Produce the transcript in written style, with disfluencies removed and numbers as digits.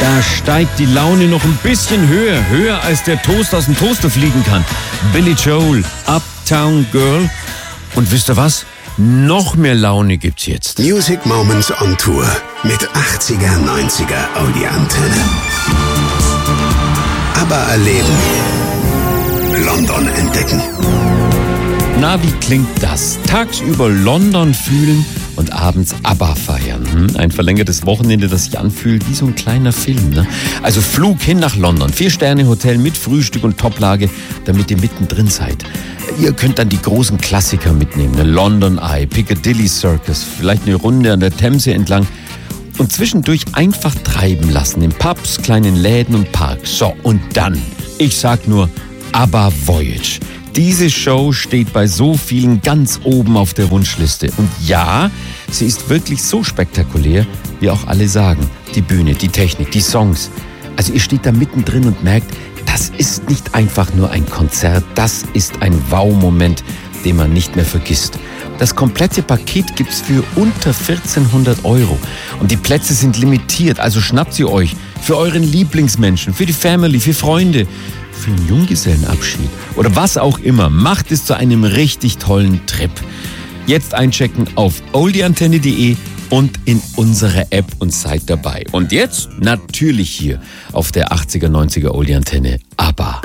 Da steigt die Laune noch ein bisschen höher. Höher als der Toast aus dem Toaster fliegen kann. Billy Joel, Uptown Girl. Und wisst ihr was? Noch mehr Laune gibt's jetzt. Music Moments on Tour mit 80er, 90er Audi-Antenne. ABBA erleben. London entdecken. Na, wie klingt das? Tagsüber London fühlen und abends ABBA feiern. Ein verlängertes Wochenende, das sich anfühlt wie so ein kleiner Film. Ne? Also Flug hin nach London, 4-Sterne-Hotel mit Frühstück und Toplage, damit ihr mittendrin seid. Ihr könnt dann die großen Klassiker mitnehmen. Ne? London Eye, Piccadilly Circus, vielleicht eine Runde an der Themse entlang. Und zwischendurch einfach treiben lassen in Pubs, kleinen Läden und Parks. So, und dann, ich sag nur, ABBA Voyage. Diese Show steht bei so vielen ganz oben auf der Wunschliste. Und ja, sie ist wirklich so spektakulär, wie auch alle sagen. Die Bühne, die Technik, die Songs. Also ihr steht da mittendrin und merkt, das ist nicht einfach nur ein Konzert, das ist ein Wow-Moment, den man nicht mehr vergisst. Das komplette Paket gibt's für unter 1.400 €. Und die Plätze sind limitiert, also schnappt sie euch. Für euren Lieblingsmenschen, für die Family, für Freunde, für einen Junggesellenabschied oder was auch immer. Macht es zu einem richtig tollen Trip. Jetzt einchecken auf oldieantenne.de und in unsere App und seid dabei. Und jetzt natürlich hier auf der 80er, 90er Oldie-Antenne ABBA.